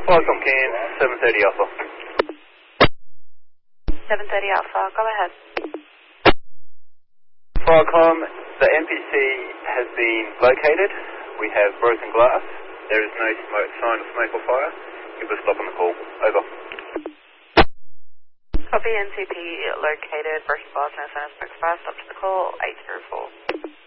Falcom Cairns, 730 Alpha. 730 Alpha, go ahead. Falcom, the NPC has been located. We have broken glass. There is no sign of smoke or fire. Give us a stop on the call. Over. Copy, NCP located, broken glass, no sign of smoke, fire, stop to the call, 804.